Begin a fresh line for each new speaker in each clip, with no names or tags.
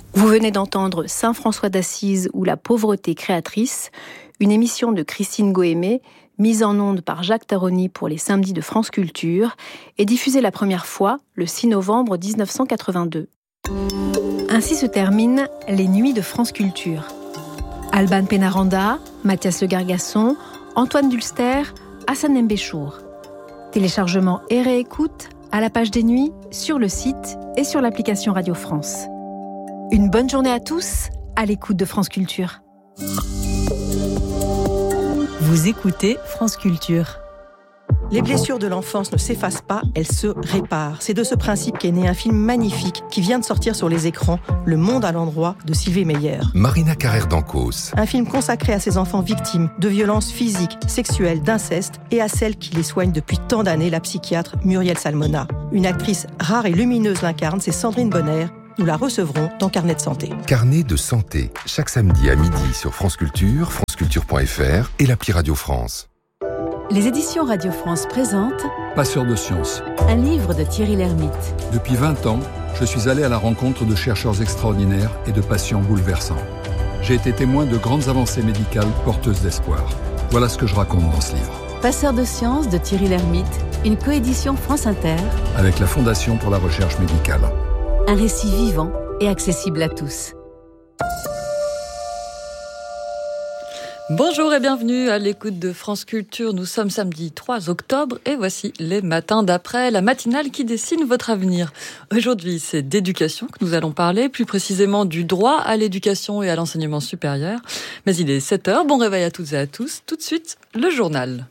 Vous venez d'entendre Saint François d'Assise ou la pauvreté créatrice, une émission de Christine Goémé, mise en onde par Jacques Taroni pour les samedis de France Culture et diffusée la première fois le 6 novembre 1982. Ainsi se terminent les Nuits de France Culture. Alban Pénaranda, Mathias Le Gargasson, Antoine Dulster, Hassan Mbéchour. Téléchargement et réécoute à la page des Nuits, sur le site et sur l'application Radio France. Une bonne journée à tous, à l'écoute de France Culture.
Vous écoutez France Culture.
Les blessures de l'enfance ne s'effacent pas, elles se réparent. C'est de ce principe qu'est né un film magnifique qui vient de sortir sur les écrans, Le Monde à l'endroit de Sylvie Meyer.
Marina Carrère d'Ancos.
Un film consacré à ces enfants victimes de violences physiques, sexuelles, d'inceste et à celle qui les soigne depuis tant d'années, la psychiatre Muriel Salmona. Une actrice rare et lumineuse l'incarne, c'est Sandrine Bonner. Nous la recevrons dans Carnet de santé.
Carnet de santé, chaque samedi à midi sur France Culture, franceculture.fr et l'appli Radio France.
Les éditions Radio France présentent
Passeur de sciences.
Un livre de Thierry Lhermitte.
Depuis 20 ans, je suis allé à la rencontre de chercheurs extraordinaires et de patients bouleversants. J'ai été témoin de grandes avancées médicales porteuses d'espoir. Voilà ce que je raconte dans ce livre.
Passeur de sciences de Thierry Lhermitte, une coédition France Inter
avec la Fondation pour la recherche médicale.
Un récit vivant et accessible à tous.
Bonjour et bienvenue à l'écoute de France Culture. Nous sommes samedi 3 octobre et voici les matins d'après, la matinale qui dessine votre avenir. Aujourd'hui, c'est d'éducation que nous allons parler, plus précisément du droit à l'éducation et à l'enseignement supérieur. Mais il est 7h, bon réveil à toutes et à tous. Tout de suite, le journal.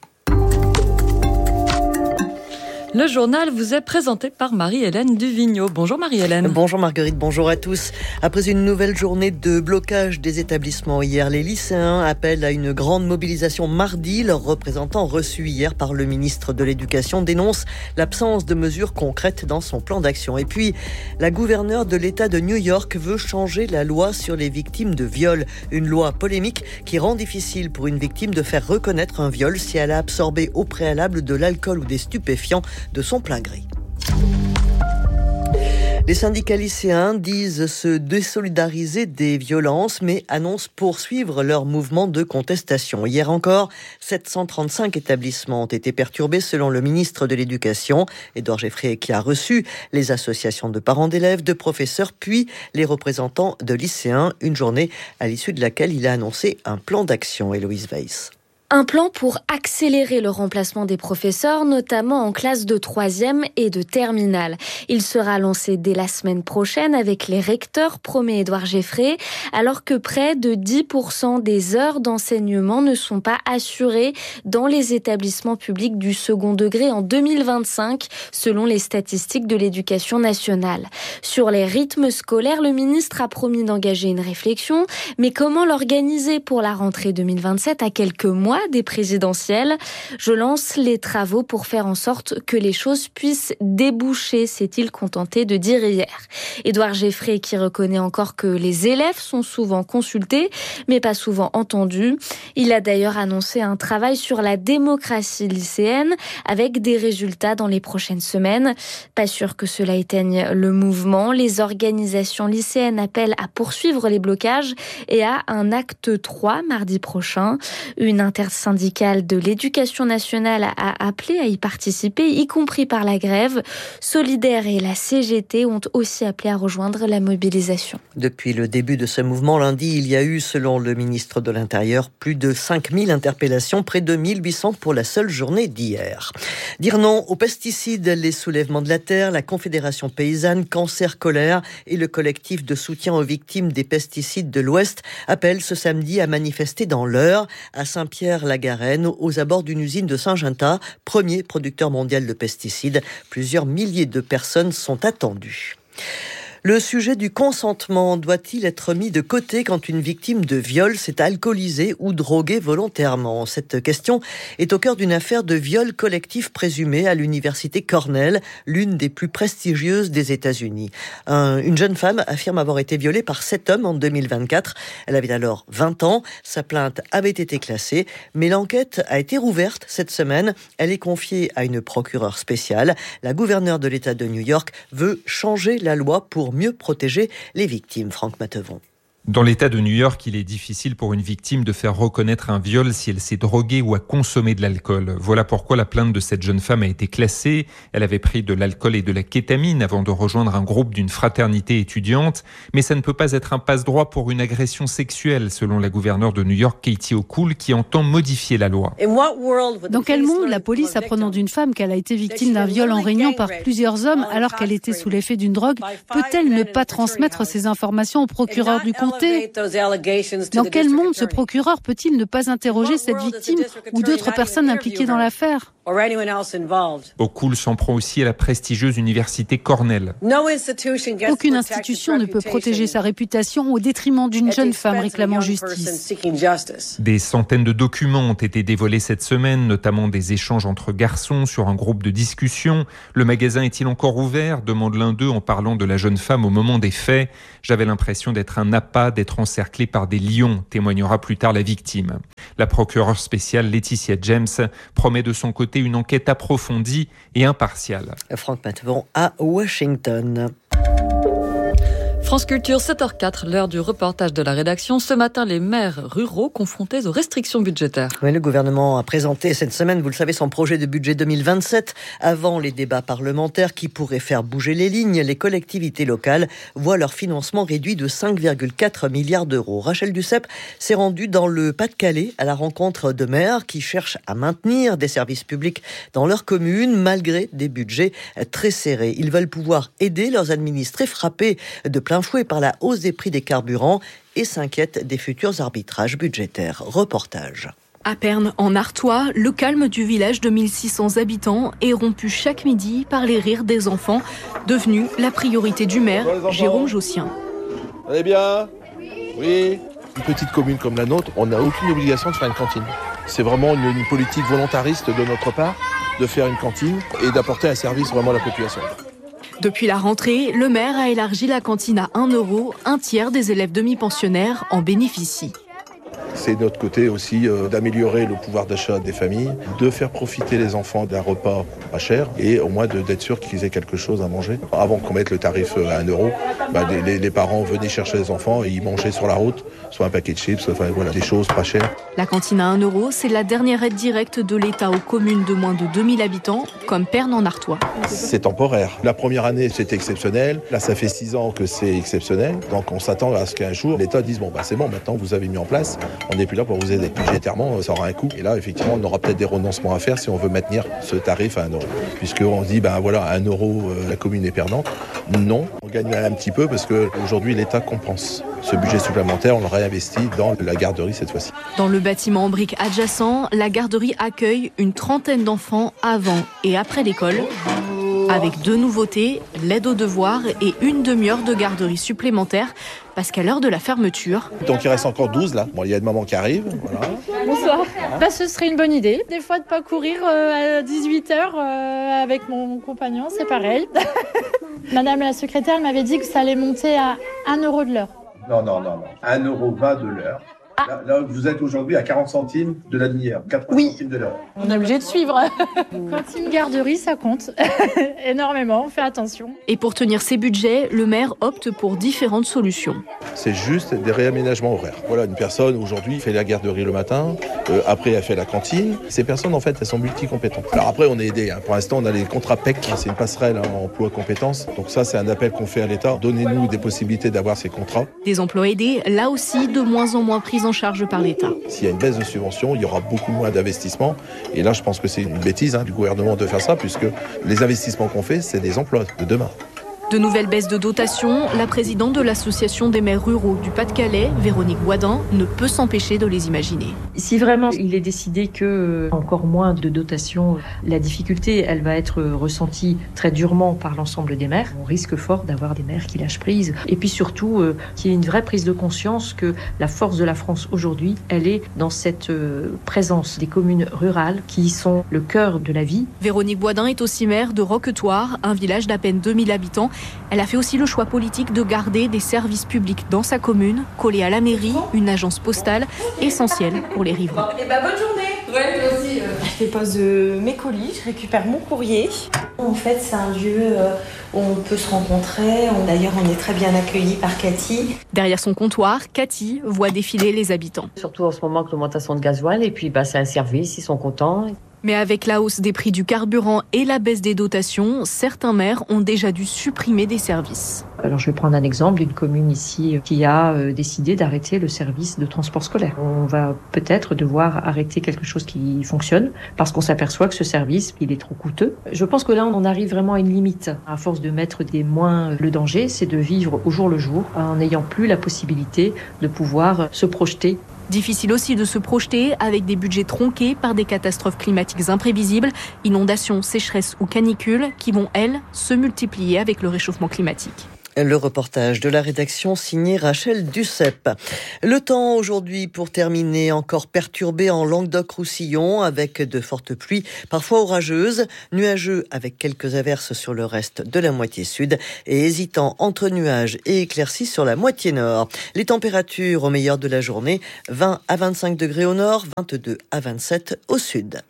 Le journal vous est présenté par Marie-Hélène Duvigneau. Bonjour Marie-Hélène.
Bonjour Marguerite, bonjour à tous. Après une nouvelle journée de blocage des établissements hier, les lycéens appellent à une grande mobilisation mardi. Leurs représentants reçus hier par le ministre de l'Éducation dénoncent l'absence de mesures concrètes dans son plan d'action. Et puis, la gouverneure de l'État de New York veut changer la loi sur les victimes de viol. Une loi polémique qui rend difficile pour une victime de faire reconnaître un viol si elle a absorbé au préalable de l'alcool ou des stupéfiants de son plein gré. Les syndicats lycéens disent se désolidariser des violences, mais annoncent poursuivre leur mouvement de contestation. Hier encore, 735 établissements ont été perturbés selon le ministre de l'Éducation, Édouard Geffrier, qui a reçu les associations de parents d'élèves, de professeurs, puis les représentants de lycéens. Une journée à l'issue de laquelle il a annoncé un plan d'action. Héloïse Weiss.
Un plan pour accélérer le remplacement des professeurs, notamment en classe de 3e et de terminale. Il sera lancé dès la semaine prochaine avec les recteurs, promet Édouard Geffrier, alors que près de 10% des heures d'enseignement ne sont pas assurées dans les établissements publics du second degré en 2025, selon les statistiques de l'Éducation nationale. Sur les rythmes scolaires, le ministre a promis d'engager une réflexion, mais comment l'organiser pour la rentrée 2027 à quelques mois des présidentielles? Je lance les travaux pour faire en sorte que les choses puissent déboucher, s'est-il contenté de dire hier. Édouard Geffrier qui reconnaît encore que les élèves sont souvent consultés, mais pas souvent entendus. Il a d'ailleurs annoncé un travail sur la démocratie lycéenne avec des résultats dans les prochaines semaines. Pas sûr que cela éteigne le mouvement. Les organisations lycéennes appellent à poursuivre les blocages et à un acte 3 mardi prochain. Une intersyndicale de l'Éducation nationale a appelé à y participer, y compris par la grève. Solidaire et la CGT ont aussi appelé à rejoindre la mobilisation.
Depuis le début de ce mouvement, lundi, il y a eu, selon le ministre de l'Intérieur, plus de 5000 interpellations, près de 1800 pour la seule journée d'hier. Dire non aux pesticides, les soulèvements de la terre, la Confédération paysanne, Cancer Colère et le collectif de soutien aux victimes des pesticides de l'Ouest appellent ce samedi à manifester dans l'Eure, à Saint-Pierre-la-Garenne, aux abords d'une usine de Saint-Gentat, premier producteur mondial de pesticides. Plusieurs milliers de personnes sont attendues. Le sujet du consentement doit-il être mis de côté quand une victime de viol s'est alcoolisée ou droguée volontairement? Cette question est au cœur d'une affaire de viol collectif présumé à l'université Cornell, l'une des plus prestigieuses des États-Unis. Une jeune femme affirme avoir été violée par 7 hommes en 2024. Elle avait alors 20 ans. Sa plainte avait été classée, mais l'enquête a été rouverte cette semaine. Elle est confiée à une procureure spéciale. La gouverneure de l'État de New York veut changer la loi pour pour mieux protéger les victimes. Franck Matevon.
Dans l'État de New York, il est difficile pour une victime de faire reconnaître un viol si elle s'est droguée ou a consommé de l'alcool. Voilà pourquoi la plainte de cette jeune femme a été classée. Elle avait pris de l'alcool et de la kétamine avant de rejoindre un groupe d'une fraternité étudiante. Mais ça ne peut pas être un passe-droit pour une agression sexuelle, selon la gouverneure de New York, Katie Hochul, qui entend modifier la loi.
Dans quel monde la police, apprenant d'une femme qu'elle a été victime d'un viol en réunion par plusieurs hommes alors qu'elle était sous l'effet d'une drogue, peut-elle ne pas transmettre ces informations au procureur du comté ? Dans quel monde ce procureur peut-il ne pas interroger cette victime ou d'autres personnes impliquées dans l'affaire ?
Hochul s'en prend aussi à la prestigieuse université Cornell.
Aucune institution ne peut protéger sa réputation au détriment d'une jeune femme réclamant justice.
Des centaines de documents ont été dévoilés cette semaine, notamment des échanges entre garçons sur un groupe de discussion. Le magasin est-il encore ouvert ? Demande l'un d'eux en parlant de la jeune femme au moment des faits. J'avais l'impression d'être un appât, d'être encerclé par des lions, témoignera plus tard la victime. La procureure spéciale Laetitia James promet de son côté une enquête approfondie et impartiale.
Franck Matevon à Washington.
France Culture, 7h04, l'heure du reportage de la rédaction. Ce matin, les maires ruraux confrontés aux restrictions budgétaires.
Oui, le gouvernement a présenté cette semaine, vous le savez, son projet de budget 2027. Avant les débats parlementaires qui pourraient faire bouger les lignes, les collectivités locales voient leur financement réduit de 5,4 milliards d'euros. Rachel Duceppe s'est rendue dans le Pas-de-Calais à la rencontre de maires qui cherchent à maintenir des services publics dans leur commune malgré des budgets très serrés. Ils veulent pouvoir aider leurs administrés frappés de plein fouet par la hausse des prix des carburants et s'inquiètent des futurs arbitrages budgétaires. Reportage.
À Pernes, en Artois, le calme du village de 1600 habitants est rompu chaque midi par les rires des enfants, devenu la priorité du maire, Jérôme Jossien.
Vous allez bien ? Oui. Une petite commune comme la nôtre, on n'a aucune obligation de faire une cantine. C'est vraiment une politique volontariste de notre part de faire une cantine et d'apporter un service vraiment à la population.
Depuis la rentrée, le maire a élargi la cantine à 1 €. Un tiers des élèves demi-pensionnaires en bénéficient.
C'est de notre côté aussi d'améliorer le pouvoir d'achat des familles, de faire profiter les enfants d'un repas pas cher et au moins d'être sûr qu'ils aient quelque chose à manger. Avant qu'on mette le tarif à 1 €, les parents venaient chercher les enfants et ils mangeaient sur la route, soit un paquet de chips, enfin voilà, des choses pas chères.
La cantine à 1 €, c'est la dernière aide directe de l'État aux communes de moins de 2000 habitants, comme Pernes en Artois.
C'est temporaire. La première année, c'était exceptionnel. Là, ça fait 6 ans que c'est exceptionnel. Donc on s'attend à ce qu'un jour, l'État dise c'est bon, maintenant vous avez mis en place. On n'est plus là pour vous aider. Budgétairement, ça aura un coût. Et là, effectivement, on aura peut-être des renoncements à faire si on veut maintenir ce tarif à 1 €. Puisqu'on se dit, à 1 €, la commune est perdante. Non, on gagne un petit peu parce qu'aujourd'hui, l'État compense. Ce budget supplémentaire, on le réinvestit dans la garderie cette fois-ci.
Dans le bâtiment en briques adjacent, la garderie accueille une trentaine d'enfants avant et après l'école. Avec 2 nouveautés, l'aide aux devoirs et une demi-heure de garderie supplémentaire, parce qu'à l'heure de la fermeture...
Donc il reste encore 12 là. Bon, il y a une maman qui arrive. Voilà.
Bonsoir. Ce serait une bonne idée. Des fois de pas courir à 18h avec mon compagnon, c'est pareil. Madame la secrétaire elle m'avait dit que ça allait monter à 1 € de l'heure.
Non. 1,20 € de l'heure. Là, vous êtes aujourd'hui à 40 centimes de la demi-heure, 80 centimes de l'heure.
On est obligé de suivre. Cantine garderie, ça compte énormément, on fait attention.
Et pour tenir ses budgets, le maire opte pour différentes solutions.
C'est juste des réaménagements horaires. Voilà, une personne aujourd'hui fait la garderie le matin, après elle fait la cantine. Ces personnes, en fait, elles sont multicompétentes. Alors après, on est aidé. Pour l'instant, on a les contrats PEC, c'est une passerelle en emploi compétences. Donc ça, c'est un appel qu'on fait à l'État. Donnez-nous des possibilités d'avoir ces contrats.
Des emplois aidés, là aussi, de moins en moins pris en charge par l'État.
S'il y a une baisse de subvention, il y aura beaucoup moins d'investissements. Et là, je pense que c'est une bêtise du gouvernement de faire ça, puisque les investissements qu'on fait, c'est des emplois de demain.
De nouvelles baisses de dotation, la présidente de l'association des maires ruraux du Pas-de-Calais, Véronique Boisdin, ne peut s'empêcher de les imaginer.
Si vraiment il est décidé que encore moins de dotation, la difficulté, elle va être ressentie très durement par l'ensemble des maires. On risque fort d'avoir des maires qui lâchent prise. Et puis surtout, qu'il y ait une vraie prise de conscience que la force de la France aujourd'hui, elle est dans cette présence des communes rurales qui sont le cœur de la vie.
Véronique Boisdin est aussi maire de Roquetoire, un village d'à peine 2000 habitants. Elle a fait aussi le choix politique de garder des services publics dans sa commune, collés à la mairie, une agence postale essentielle pour les riverains.
Bonne journée. Ouais, toi aussi. Je dépose mes colis, je récupère mon courrier. En fait, c'est un lieu où on peut se rencontrer. D'ailleurs, on est très bien accueillis par Cathy.
Derrière son comptoir, Cathy voit défiler les habitants.
Surtout en ce moment avec l'augmentation de gasoil. Et puis, c'est un service, ils sont contents.
Mais avec la hausse des prix du carburant et la baisse des dotations, certains maires ont déjà dû supprimer des services.
Alors je vais prendre un exemple d'une commune ici qui a décidé d'arrêter le service de transport scolaire. On va peut-être devoir arrêter quelque chose qui fonctionne parce qu'on s'aperçoit que ce service, il est trop coûteux. Je pense que là, on arrive vraiment à une limite. À force de mettre des moins, le danger, c'est de vivre au jour le jour en n'ayant plus la possibilité de pouvoir se projeter.
Difficile aussi de se projeter avec des budgets tronqués par des catastrophes climatiques imprévisibles, inondations, sécheresses ou canicules qui vont, elles, se multiplier avec le réchauffement climatique.
Le reportage de la rédaction signé Rachel Duceppe. Le temps aujourd'hui pour terminer encore perturbé en Languedoc-Roussillon avec de fortes pluies, parfois orageuses, nuageux avec quelques averses sur le reste de la moitié sud et hésitant entre nuages et éclaircies sur la moitié nord. Les températures au meilleur de la journée, 20 à 25 degrés au nord, 22 à 27 au sud.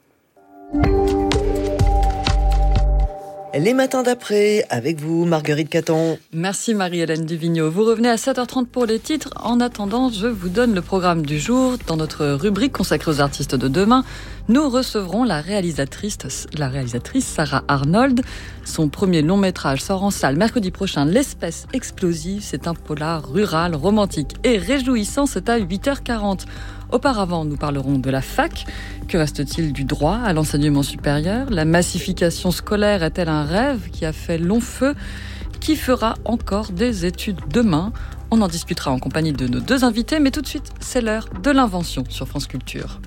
Les matins d'après, avec vous, Marguerite Caton.
Merci Marie-Hélène Duvigneau. Vous revenez à 7h30 pour les titres. En attendant, je vous donne le programme du jour. Dans notre rubrique consacrée aux artistes de demain, nous recevrons la réalisatrice Sarah Arnold. Son premier long métrage sort en salle mercredi prochain, L'Espèce explosive. C'est un polar rural, romantique et réjouissant. C'est à 8h40. Auparavant, nous parlerons de la fac. Que reste-t-il du droit à l'enseignement supérieur ? La massification scolaire est-elle un rêve qui a fait long feu ? Qui fera encore des études demain ? On en discutera en compagnie de nos deux invités, mais tout de suite, c'est l'heure de l'invention sur France Culture.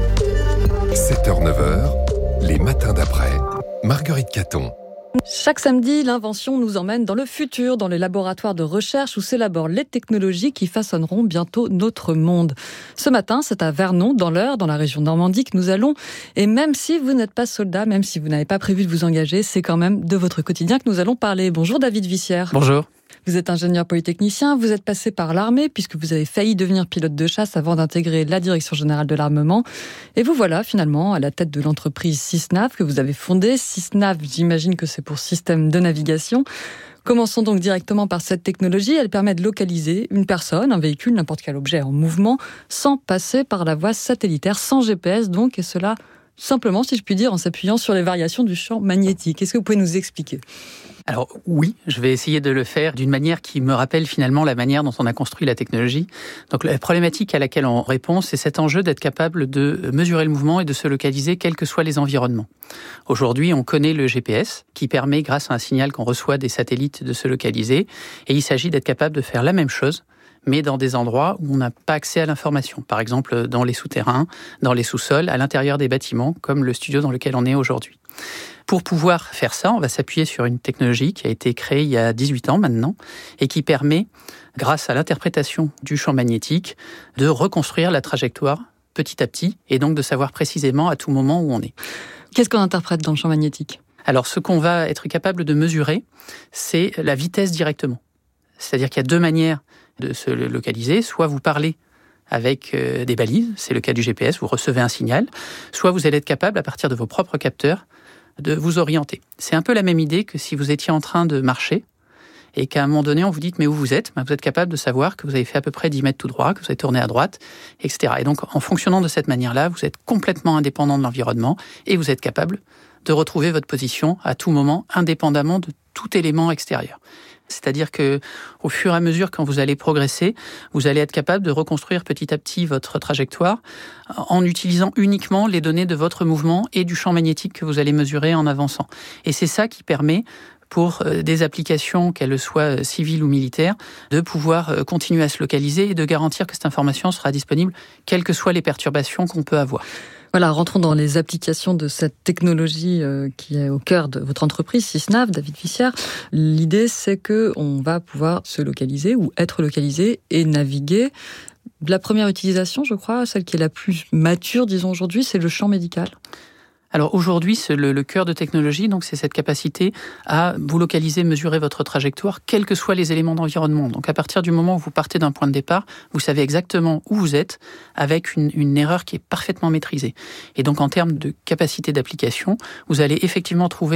7h-9h, les matins d'après, Marguerite Caton.
Chaque samedi, l'invention nous emmène dans le futur, dans les laboratoires de recherche où s'élaborent les technologies qui façonneront bientôt notre monde. Ce matin, c'est à Vernon, dans l'Eure, dans la région Normandie, que nous allons. Et même si vous n'êtes pas soldat, même si vous n'avez pas prévu de vous engager, c'est quand même de votre quotidien que nous allons parler. Bonjour David Vissière.
Bonjour.
Vous êtes ingénieur polytechnicien, vous êtes passé par l'armée puisque vous avez failli devenir pilote de chasse avant d'intégrer la Direction Générale de l'Armement. Et vous voilà finalement à la tête de l'entreprise Sysnav que vous avez fondée. Sysnav, j'imagine que c'est pour système de navigation. Commençons donc directement par cette technologie. Elle permet de localiser une personne, un véhicule, n'importe quel objet en mouvement, sans passer par la voie satellitaire, sans GPS donc, et cela simplement, si je puis dire, en s'appuyant sur les variations du champ magnétique. Est-ce que vous pouvez nous expliquer ?
Alors oui, je vais essayer de le faire d'une manière qui me rappelle finalement la manière dont on a construit la technologie. Donc la problématique à laquelle on répond, c'est cet enjeu d'être capable de mesurer le mouvement et de se localiser quels que soient les environnements. Aujourd'hui, on connaît le GPS qui permet, grâce à un signal qu'on reçoit des satellites, de se localiser. Et il s'agit d'être capable de faire la même chose, mais dans des endroits où on n'a pas accès à l'information. Par exemple, dans les souterrains, dans les sous-sols, à l'intérieur des bâtiments, comme le studio dans lequel on est aujourd'hui. Pour pouvoir faire ça, on va s'appuyer sur une technologie qui a été créée il y a 18 ans maintenant et qui permet, grâce à l'interprétation du champ magnétique, de reconstruire la trajectoire petit à petit et donc de savoir précisément à tout moment où on est.
Qu'est-ce qu'on interprète dans le champ magnétique ?
Alors, ce qu'on va être capable de mesurer, c'est la vitesse directement. C'est-à-dire qu'il y a deux manières de se localiser. Soit vous parlez avec des balises, c'est le cas du GPS, vous recevez un signal, soit vous allez être capable, à partir de vos propres capteurs, de vous orienter. C'est un peu la même idée que si vous étiez en train de marcher et qu'à un moment donné, on vous dit « mais où vous êtes ?» Vous êtes capable de savoir que vous avez fait à peu près 10 mètres tout droit, que vous avez tourné à droite, etc. Et donc, en fonctionnant de cette manière-là, vous êtes complètement indépendant de l'environnement et vous êtes capable de retrouver votre position à tout moment, indépendamment de tout élément extérieur. C'est-à-dire que, au fur et à mesure, quand vous allez progresser, vous allez être capable de reconstruire petit à petit votre trajectoire en utilisant uniquement les données de votre mouvement et du champ magnétique que vous allez mesurer en avançant. Et c'est ça qui permet, pour des applications, qu'elles soient civiles ou militaires, de pouvoir continuer à se localiser et de garantir que cette information sera disponible, quelles que soient les perturbations qu'on peut avoir.
Voilà, rentrons dans les applications de cette technologie qui est au cœur de votre entreprise, Sysnav, David Vissière. L'idée, c'est qu'on va pouvoir se localiser ou être localisé et naviguer. La première utilisation, je crois, celle qui est la plus mature, disons aujourd'hui, c'est le champ médical.
Alors aujourd'hui, c'est le cœur de technologie, donc c'est cette capacité à vous localiser, mesurer votre trajectoire, quels que soient les éléments d'environnement. Donc à partir du moment où vous partez d'un point de départ, vous savez exactement où vous êtes, avec une erreur qui est parfaitement maîtrisée. Et donc en termes de capacité d'application, vous allez effectivement trouver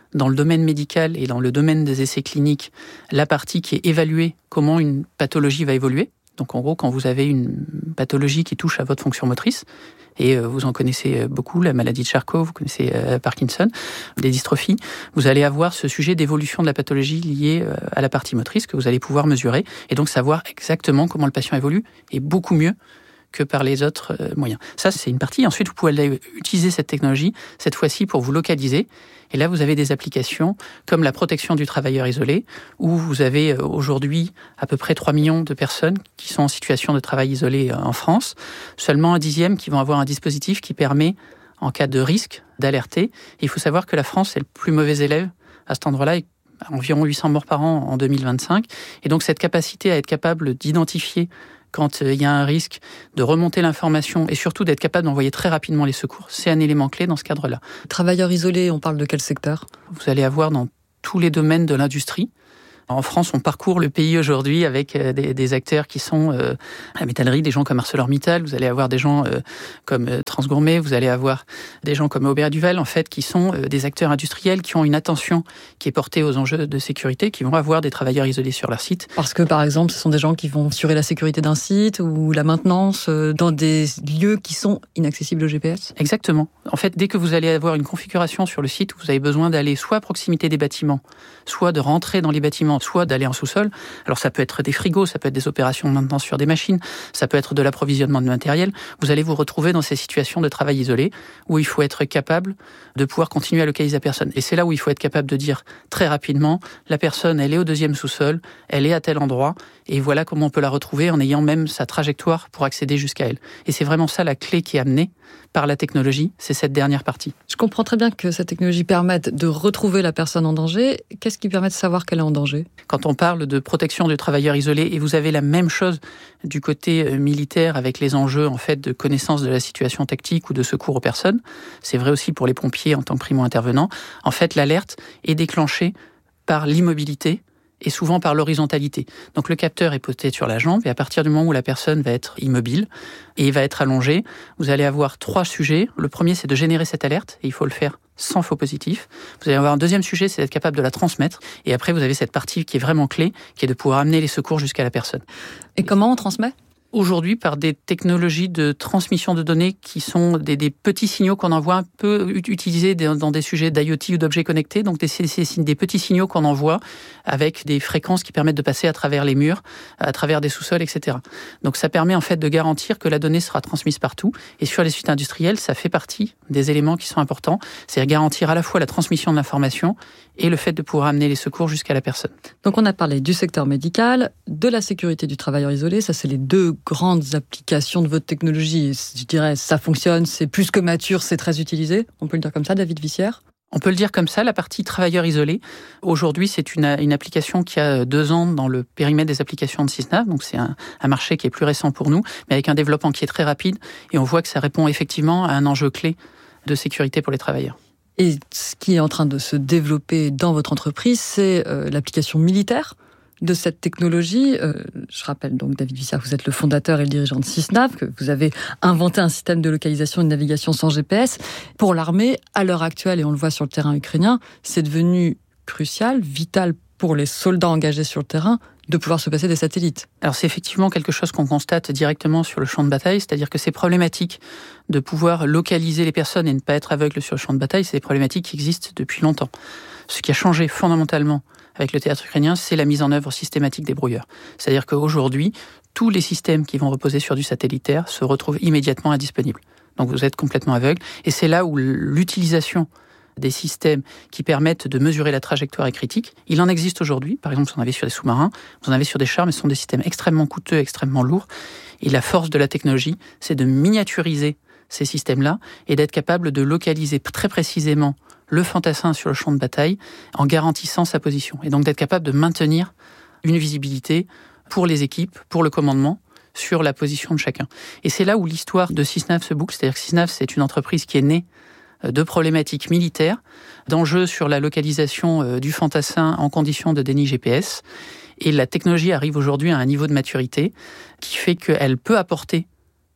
dans le domaine médical et dans le domaine des essais cliniques, la partie qui est évaluée comment une pathologie va évoluer. Donc en gros, quand vous avez une pathologie qui touche à votre fonction motrice, et vous en connaissez beaucoup, la maladie de Charcot, vous connaissez Parkinson, des dystrophies, vous allez avoir ce sujet d'évolution de la pathologie liée à la partie motrice que vous allez pouvoir mesurer, et donc savoir exactement comment le patient évolue, et beaucoup mieux que par les autres moyens. Ça, c'est une partie. Ensuite, vous pouvez aller utiliser cette technologie, cette fois-ci pour vous localiser. Et là, vous avez des applications comme la protection du travailleur isolé, où vous avez aujourd'hui à peu près 3 millions de personnes qui sont en situation de travail isolé en France. Seulement 1/10 qui vont avoir un dispositif qui permet, en cas de risque, d'alerter. Et il faut savoir que la France est le plus mauvais élève à cet endroit-là, avec environ 800 morts par an en 2025. Et donc, cette capacité à être capable d'identifier quand il y a un risque, de remonter l'information et surtout d'être capable d'envoyer très rapidement les secours, c'est un élément clé dans ce cadre-là.
Travailleurs isolés, on parle de quel secteur ?
Vous allez avoir dans tous les domaines de l'industrie. En France, on parcourt le pays aujourd'hui avec des acteurs qui sont la métallerie, des gens comme ArcelorMittal, vous allez avoir des gens comme Transgourmet, vous allez avoir des gens comme Aubert Duval, en fait, qui sont des acteurs industriels qui ont une attention qui est portée aux enjeux de sécurité, qui vont avoir des travailleurs isolés sur leur site.
Parce que, par exemple, ce sont des gens qui vont assurer la sécurité d'un site ou la maintenance dans des lieux qui sont inaccessibles au GPS ?
Exactement. En fait, dès que vous allez avoir une configuration sur le site où vous avez besoin d'aller soit à proximité des bâtiments, soit de rentrer dans les bâtiments, soit d'aller en sous-sol. Alors ça peut être des frigos, ça peut être des opérations de maintenance sur des machines, ça peut être de l'approvisionnement de matériel. Vous allez vous retrouver dans ces situations de travail isolé où il faut être capable de pouvoir continuer à localiser la personne. Et c'est là où il faut être capable de dire très rapidement, la personne, elle est au 2e sous-sol, elle est à tel endroit, et voilà comment on peut la retrouver en ayant même sa trajectoire pour accéder jusqu'à elle. Et c'est vraiment ça la clé qui est amenée par la technologie, c'est cette dernière partie.
Je comprends très bien que cette technologie permette de retrouver la personne en danger. Qu'est-ce qui permet de savoir qu'elle est en danger ?
Quand on parle de protection du travailleur isolé, et vous avez la même chose du côté militaire avec les enjeux en fait de connaissance de la situation tactique ou de secours aux personnes, c'est vrai aussi pour les pompiers en tant que primo-intervenants, en fait l'alerte est déclenchée par l'immobilité et souvent par l'horizontalité. Donc le capteur est posté sur la jambe et à partir du moment où la personne va être immobile et va être allongée, vous allez avoir 3 sujets. Le premier, c'est de générer cette alerte et il faut le faire sans faux positif. Vous allez avoir un deuxième sujet, c'est d'être capable de la transmettre. Et après, vous avez cette partie qui est vraiment clé, qui est de pouvoir amener les secours jusqu'à la personne.
Et comment on transmet ?
Aujourd'hui, par des technologies de transmission de données qui sont des petits signaux qu'on envoie un peu utilisés dans des sujets d'IoT ou d'objets connectés, donc des petits signaux qu'on envoie avec des fréquences qui permettent de passer à travers les murs, à travers des sous-sols, etc. Donc ça permet en fait de garantir que la donnée sera transmise partout. Et sur les sites industriels, ça fait partie des éléments qui sont importants, c'est garantir à la fois la transmission de l'information et le fait de pouvoir amener les secours jusqu'à la personne.
Donc on a parlé du secteur médical, de la sécurité du travailleur isolé, ça c'est les 2 grandes applications de votre technologie. Je dirais, ça fonctionne, c'est plus que mature, c'est très utilisé. On peut le dire comme ça, David Vissière ?
On peut le dire comme ça, la partie travailleur isolé. Aujourd'hui, c'est une application qui a 2 ans dans le périmètre des applications de SysNav. Donc, c'est un marché qui est plus récent pour nous, mais avec un développement qui est très rapide. Et on voit que ça répond effectivement à un enjeu clé de sécurité pour les travailleurs.
Et ce qui est en train de se développer dans votre entreprise, c'est l'application militaire de cette technologie. Je rappelle donc, David Vissière, vous êtes le fondateur et le dirigeant de SysNav, que vous avez inventé un système de localisation et de navigation sans GPS. Pour l'armée, à l'heure actuelle, et on le voit sur le terrain ukrainien, c'est devenu crucial, vital pour les soldats engagés sur le terrain, de pouvoir se passer des satellites.
Alors c'est effectivement quelque chose qu'on constate directement sur le champ de bataille, c'est-à-dire que c'est problématique de pouvoir localiser les personnes et ne pas être aveugle sur le champ de bataille, c'est des problématiques qui existent depuis longtemps. Ce qui a changé fondamentalement avec le théâtre ukrainien, c'est la mise en œuvre systématique des brouilleurs. C'est-à-dire qu'aujourd'hui, tous les systèmes qui vont reposer sur du satellitaire se retrouvent immédiatement indisponibles. Donc vous êtes complètement aveugle, et c'est là où l'utilisation des systèmes qui permettent de mesurer la trajectoire est critique. Il en existe aujourd'hui, par exemple, vous en avez sur des sous-marins, vous en avez sur des chars, mais ce sont des systèmes extrêmement coûteux, extrêmement lourds. Et la force de la technologie, c'est de miniaturiser ces systèmes-là et d'être capable de localiser très précisément le fantassin sur le champ de bataille en garantissant sa position. Et donc d'être capable de maintenir une visibilité pour les équipes, pour le commandement, sur la position de chacun. Et c'est là où l'histoire de SysNav se boucle, c'est-à-dire que SysNav, c'est une entreprise qui est née de problématiques militaires, d'enjeux sur la localisation du fantassin en conditions de déni GPS. Et la technologie arrive aujourd'hui à un niveau de maturité qui fait qu'elle peut apporter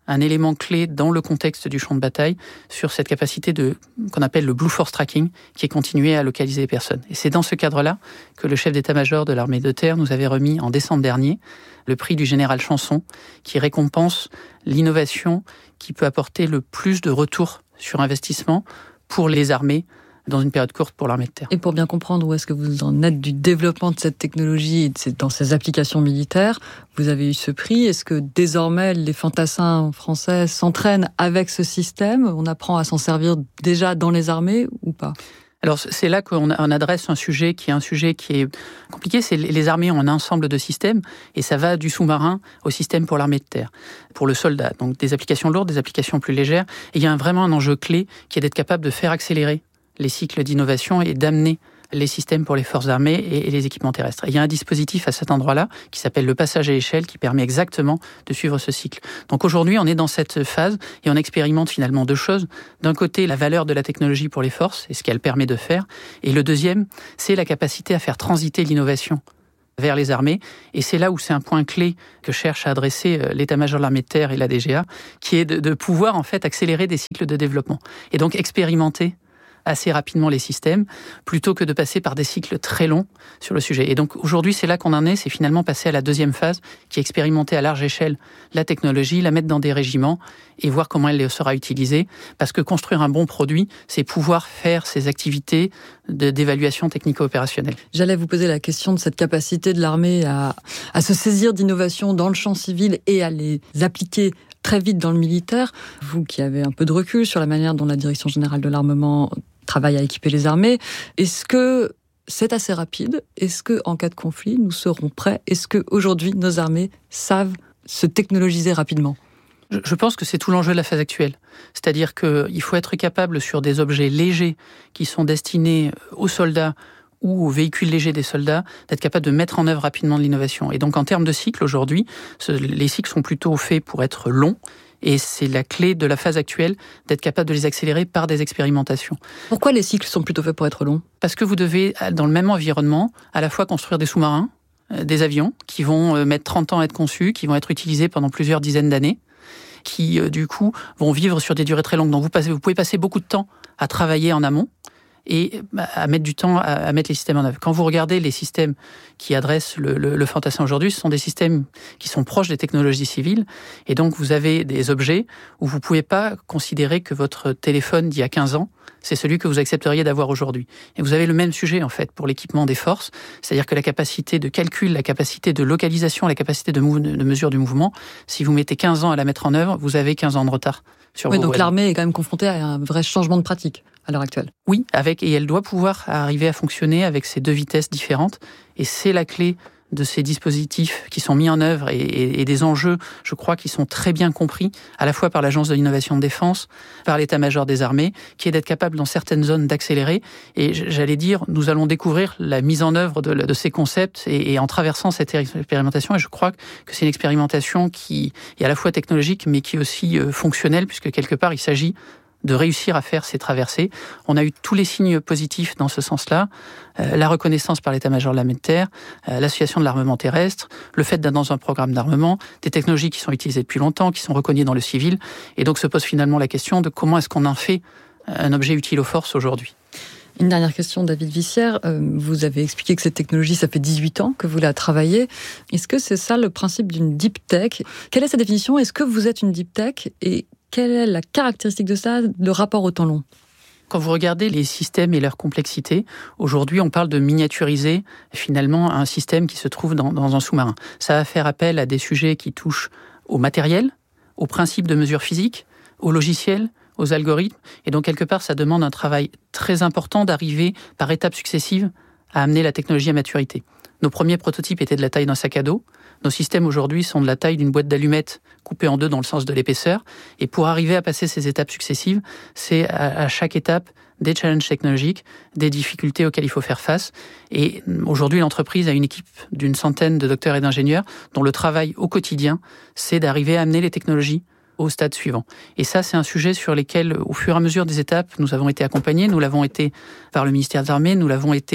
un élément clé dans le contexte du champ de bataille sur cette capacité qu'on appelle le Blue Force Tracking, qui est continué à localiser les personnes. Et c'est dans ce cadre-là que le chef d'état-major de l'armée de terre nous avait remis en décembre dernier le prix du général Chanson, qui récompense l'innovation qui peut apporter le plus de retour sur investissement pour les armées dans une période courte pour l'armée de terre.
Et pour bien comprendre où est-ce que vous en êtes du développement de cette technologie et dans ses applications militaires, vous avez eu ce prix. Est-ce que désormais les fantassins français s'entraînent avec ce système ? On apprend à s'en servir déjà dans les armées ou pas ?
Alors c'est là qu'on adresse un sujet qui est compliqué. C'est les armées ont un ensemble de systèmes et ça va du sous-marin au système pour l'armée de terre, pour le soldat. Donc des applications lourdes, des applications plus légères. Et il y a vraiment un enjeu clé qui est d'être capable de faire accélérer les cycles d'innovation et d'amener les systèmes pour les forces armées et les équipements terrestres. Et il y a un dispositif à cet endroit-là qui s'appelle le passage à échelle qui permet exactement de suivre ce cycle. Donc aujourd'hui, on est dans cette phase et on expérimente finalement deux choses. D'un côté, la valeur de la technologie pour les forces et ce qu'elle permet de faire. Et le deuxième, c'est la capacité à faire transiter l'innovation vers les armées. Et c'est là où c'est un point clé que cherche à adresser l'état-major de l'armée de terre et la DGA, qui est de pouvoir en fait accélérer des cycles de développement. Et donc expérimenter assez rapidement les systèmes, plutôt que de passer par des cycles très longs sur le sujet. Et donc aujourd'hui, c'est là qu'on en est, c'est finalement passer à la deuxième phase, qui est expérimenter à large échelle la technologie, la mettre dans des régiments et voir comment elle sera utilisée. Parce que construire un bon produit, c'est pouvoir faire ces activités d'évaluation technico-opérationnelle.
J'allais vous poser la question de cette capacité de l'armée à se saisir d'innovations dans le champ civil et à les appliquer très vite dans le militaire. Vous qui avez un peu de recul sur la manière dont la Direction générale de l'armement travaille à équiper les armées, est-ce que c'est assez rapide ? Est-ce qu'en cas de conflit, nous serons prêts ? Est-ce qu'aujourd'hui, nos armées savent se technologiser rapidement ?
Je pense que c'est tout l'enjeu de la phase actuelle. C'est-à-dire qu'il faut être capable sur des objets légers qui sont destinés aux soldats ou aux véhicules légers des soldats, d'être capable de mettre en œuvre rapidement de l'innovation. Et donc en termes de cycle, aujourd'hui, les cycles sont plutôt faits pour être longs, et c'est la clé de la phase actuelle, d'être capable de les accélérer par des expérimentations.
Pourquoi les cycles sont plutôt faits pour être longs ?
Parce que vous devez, dans le même environnement, à la fois construire des sous-marins, des avions, qui vont mettre 30 ans à être conçus, qui vont être utilisés pendant plusieurs dizaines d'années, qui, du coup, vont vivre sur des durées très longues. Donc vous pouvez passer beaucoup de temps à travailler en amont, et à mettre du temps à mettre les systèmes en œuvre. Quand vous regardez les systèmes qui adressent le fantassin aujourd'hui, ce sont des systèmes qui sont proches des technologies civiles, et donc vous avez des objets où vous ne pouvez pas considérer que votre téléphone d'il y a 15 ans, c'est celui que vous accepteriez d'avoir aujourd'hui. Et vous avez le même sujet, en fait, pour l'équipement des forces, c'est-à-dire que la capacité de calcul, la capacité de localisation, la capacité de mesure du mouvement, si vous mettez 15 ans à la mettre en œuvre, vous avez 15 ans de retard sur vos
donc l'armée est quand même confrontée à un vrai changement de pratique à l'heure actuelle.
Oui, et elle doit pouvoir arriver à fonctionner avec ces deux vitesses différentes, et c'est la clé de ces dispositifs qui sont mis en œuvre et des enjeux, je crois, qui sont très bien compris, à la fois par l'Agence de l'innovation de défense, par l'état-major des armées, qui est d'être capable dans certaines zones d'accélérer. Et j'allais dire, nous allons découvrir la mise en œuvre de ces concepts et en traversant cette expérimentation. Et je crois que c'est une expérimentation qui est à la fois technologique, mais qui est aussi fonctionnelle, puisque quelque part, il s'agit de réussir à faire ces traversées. On a eu tous les signes positifs dans ce sens-là. La reconnaissance par l'état-major de l'armée de terre, l'association de l'armement terrestre, le fait d'être dans un programme d'armement, des technologies qui sont utilisées depuis longtemps, qui sont reconnues dans le civil. Et donc se pose finalement la question de comment est-ce qu'on en fait un objet utile aux forces aujourd'hui.
Une dernière question, David Vissière. Vous avez expliqué que cette technologie, ça fait 18 ans que vous la travaillez. Est-ce que c'est ça le principe d'une deep tech ? Quelle est sa définition ? Est-ce que vous êtes une deep tech ? Et quelle est la caractéristique de ça, le rapport au temps long ?
Quand vous regardez les systèmes et leur complexité, aujourd'hui, on parle de miniaturiser finalement un système qui se trouve dans un sous-marin. Ça va faire appel à des sujets qui touchent au matériel, aux principes de mesure physique, aux logiciels, aux algorithmes. Et donc, quelque part, ça demande un travail très important d'arriver par étapes successives à amener la technologie à maturité. Nos premiers prototypes étaient de la taille d'un sac à dos. Nos systèmes aujourd'hui sont de la taille d'une boîte d'allumettes coupée en deux dans le sens de l'épaisseur. Et pour arriver à passer ces étapes successives, c'est à chaque étape des challenges technologiques, des difficultés auxquelles il faut faire face. Et aujourd'hui, l'entreprise a une équipe d'une centaine de docteurs et d'ingénieurs dont le travail au quotidien, c'est d'arriver à amener les technologies au stade suivant. Et ça, c'est un sujet sur lequel, au fur et à mesure des étapes, nous avons été accompagnés. Nous l'avons été par le ministère des Armées, nous l'avons été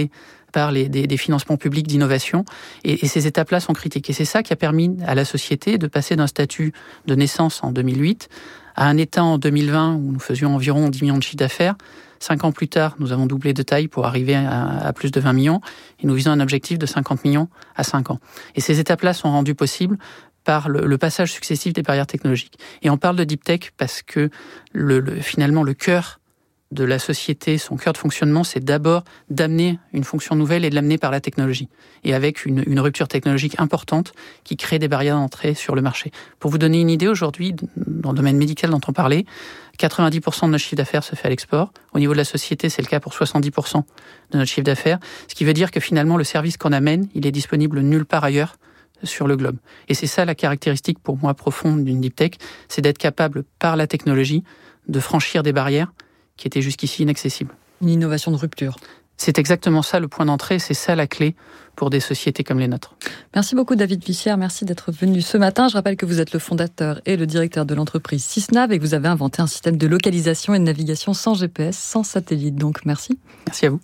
par des financements publics d'innovation. Et ces étapes-là sont critiques. Et c'est ça qui a permis à la société de passer d'un statut de naissance en 2008 à un état en 2020 où nous faisions environ 10 millions de chiffre d'affaires. 5 ans plus tard, nous avons doublé de taille pour arriver à plus de 20 millions. Et nous visons un objectif de 50 millions à 5 ans. Et ces étapes-là sont rendues possibles par le passage successif des barrières technologiques. Et on parle de deep tech parce que finalement le cœur de la société, son cœur de fonctionnement, c'est d'abord d'amener une fonction nouvelle et de l'amener par la technologie. Et avec une rupture technologique importante qui crée des barrières d'entrée sur le marché. Pour vous donner une idée, aujourd'hui, dans le domaine médical dont on parlait, 90% de notre chiffre d'affaires se fait à l'export. Au niveau de la société, c'est le cas pour 70% de notre chiffre d'affaires. Ce qui veut dire que finalement, le service qu'on amène, il est disponible nulle part ailleurs sur le globe. Et c'est ça la caractéristique pour moi profonde d'une deep tech, c'est d'être capable, par la technologie, de franchir des barrières qui étaient jusqu'ici inaccessibles.
Une innovation de rupture.
C'est exactement ça le point d'entrée, c'est ça la clé pour des sociétés comme les nôtres.
Merci beaucoup David Vichière, merci d'être venu ce matin. Je rappelle que vous êtes le fondateur et le directeur de l'entreprise Sysnav et que vous avez inventé un système de localisation et de navigation sans GPS, sans satellite. Donc merci.
Merci à vous.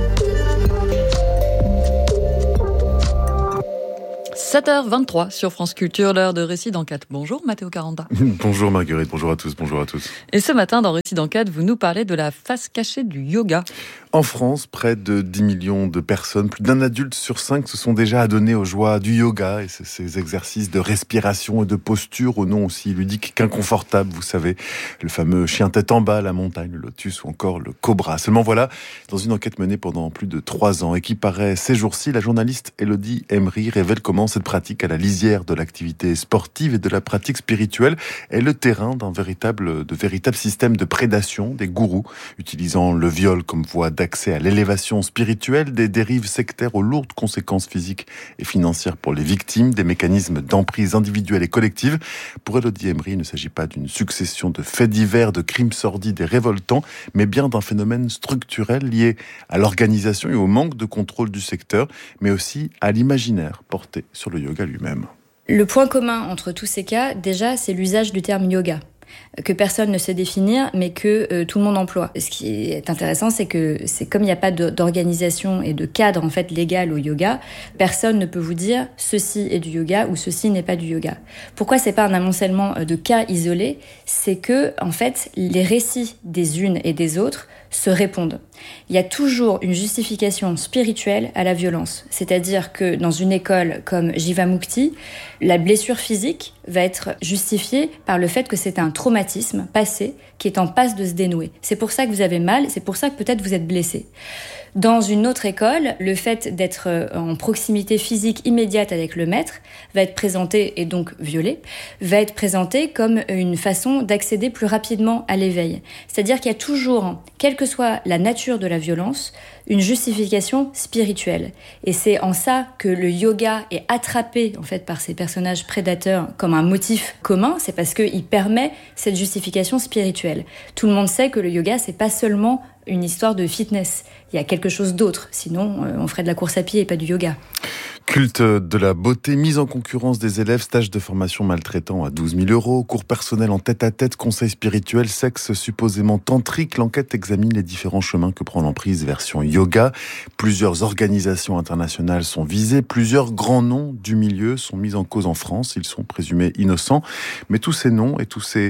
7h23 sur France Culture, l'heure de Récit d'enquête. Bonjour Matteo Caranda.
Bonjour Marguerite, bonjour à tous, bonjour à tous.
Et ce matin, dans Récit d'enquête, vous nous parlez de la face cachée du yoga.
En France, près de 10 millions de personnes, plus d'un adulte sur 5 se sont déjà adonnés aux joies du yoga et ces exercices de respiration et de posture au nom aussi ludique qu'inconfortable, vous savez, le fameux chien tête en bas, la montagne, le lotus ou encore le cobra. Seulement voilà, dans une enquête menée pendant plus de 3 ans et qui paraît ces jours-ci, la journaliste Élodie Emery révèle comment cette pratique à la lisière de l'activité sportive et de la pratique spirituelle est le terrain de véritables systèmes de prédation des gourous, utilisant le viol comme voie d'accès à l'élévation spirituelle, des dérives sectaires aux lourdes conséquences physiques et financières pour les victimes, des mécanismes d'emprise individuelle et collective. Pour Élodie Emery, il ne s'agit pas d'une succession de faits divers, de crimes sordides et révoltants, mais bien d'un phénomène structurel lié à l'organisation et au manque de contrôle du secteur, mais aussi à l'imaginaire porté sur le yoga lui-même.
Le point commun entre tous ces cas, déjà, c'est l'usage du terme yoga, que personne ne sait définir, mais que tout le monde emploie. Ce qui est intéressant, c'est que comme il n'y a pas d'organisation et de cadre en fait légal au yoga, personne ne peut vous dire ceci est du yoga ou ceci n'est pas du yoga. Pourquoi c'est pas un amoncellement de cas isolés ? C'est que en fait les récits des unes et des autres se répondent. Il y a toujours une justification spirituelle à la violence. C'est-à-dire que dans une école comme Jivamukti, la blessure physique va être justifiée par le fait que c'est un traumatisme passé qui est en passe de se dénouer. C'est pour ça que vous avez mal, c'est pour ça que peut-être vous êtes blessé. Dans une autre école, le fait d'être en proximité physique immédiate avec le maître va être présenté, et donc violé, va être présenté comme une façon d'accéder plus rapidement à l'éveil. C'est-à-dire qu'il y a toujours, quelle que soit la nature de la violence, une justification spirituelle. Et c'est en ça que le yoga est attrapé en fait par ces personnages prédateurs comme un motif commun, c'est parce qu'il permet cette justification spirituelle. Tout le monde sait que le yoga, c'est pas seulement une histoire de fitness. Il y a quelque chose d'autre. Sinon, on ferait de la course à pied et pas du yoga.
Culte de la beauté, mise en concurrence des élèves, stage de formation maltraitant à 12 000 €, cours personnels en tête-à-tête, conseils spirituels, sexe supposément tantrique. L'enquête examine les différents chemins que prend l'emprise version yoga. Plusieurs organisations internationales sont visées, plusieurs grands noms du milieu sont mis en cause en France. Ils sont présumés innocents. Mais tous ces noms et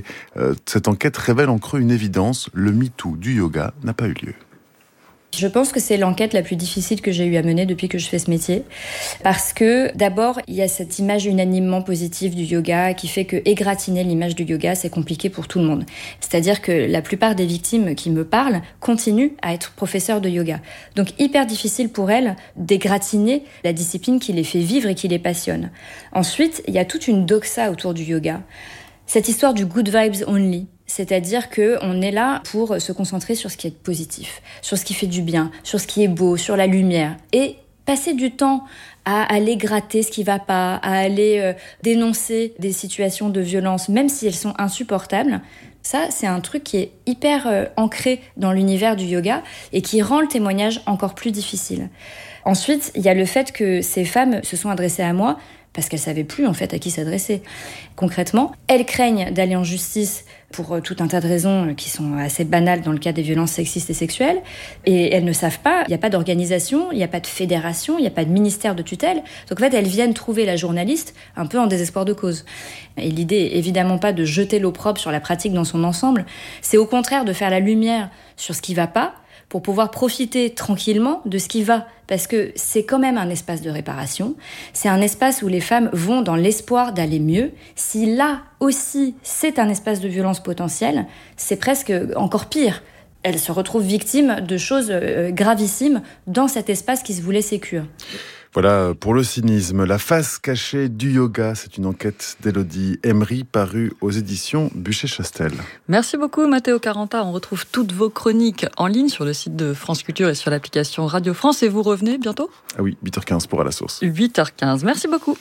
cette enquête révèle en creux une évidence. Le MeToo du yoga n'a pas eu lieu.
Je pense que c'est l'enquête la plus difficile que j'ai eu à mener depuis que je fais ce métier. Parce que, d'abord, il y a cette image unanimement positive du yoga qui fait que égratigner l'image du yoga, c'est compliqué pour tout le monde. C'est-à-dire que la plupart des victimes qui me parlent continuent à être professeurs de yoga. Donc, hyper difficile pour elles d'égratigner la discipline qui les fait vivre et qui les passionne. Ensuite, il y a toute une doxa autour du yoga. Cette histoire du good vibes only. C'est-à-dire qu'on est là pour se concentrer sur ce qui est positif, sur ce qui fait du bien, sur ce qui est beau, sur la lumière. Et passer du temps à aller gratter ce qui va pas, à aller dénoncer des situations de violence, même si elles sont insupportables, ça, c'est un truc qui est hyper ancré dans l'univers du yoga et qui rend le témoignage encore plus difficile. Ensuite, il y a le fait que ces femmes se sont adressées à moi parce qu'elles savaient plus en fait à qui s'adresser. Concrètement, elles craignent d'aller en justice pour tout un tas de raisons qui sont assez banales dans le cas des violences sexistes et sexuelles, et elles ne savent pas, il n'y a pas d'organisation, il n'y a pas de fédération, il n'y a pas de ministère de tutelle, donc en fait elles viennent trouver la journaliste un peu en désespoir de cause. Et l'idée est évidemment pas de jeter l'opprobre sur la pratique dans son ensemble, c'est au contraire de faire la lumière sur ce qui va pas, pour pouvoir profiter tranquillement de ce qui va. Parce que c'est quand même un espace de réparation. C'est un espace où les femmes vont dans l'espoir d'aller mieux. Si là aussi, c'est un espace de violence potentielle, c'est presque encore pire. Elles se retrouvent victimes de choses gravissimes dans cet espace qui se voulait sécure.
Voilà pour le cynisme, la face cachée du yoga. C'est une enquête d'Élodie Emery parue aux éditions Buchet-Chastel.
Merci beaucoup Matteo Caranta. On retrouve toutes vos chroniques en ligne sur le site de France Culture et sur l'application Radio France. Et vous revenez bientôt ?
Ah oui, 8h15 pour À la source.
8h15. Merci beaucoup.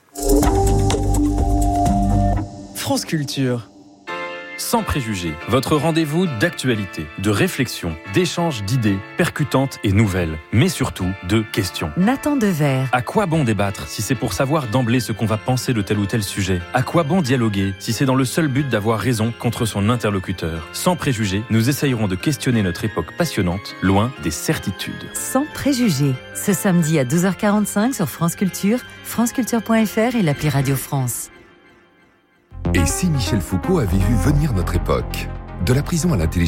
France Culture. Sans préjugés, votre rendez-vous d'actualité, de réflexion, d'échange d'idées percutantes et nouvelles, mais surtout de questions.
Nathan Dever.
À quoi bon débattre si c'est pour savoir d'emblée ce qu'on va penser de tel ou tel sujet ? À quoi bon dialoguer si c'est dans le seul but d'avoir raison contre son interlocuteur ? Sans préjugés, nous essayerons de questionner notre époque passionnante, loin des certitudes.
Sans préjugés, ce samedi à 12h45 sur France Culture, franceculture.fr et l'appli Radio France.
Et si Michel Foucault avait vu venir notre époque ? De la prison à l'intelligence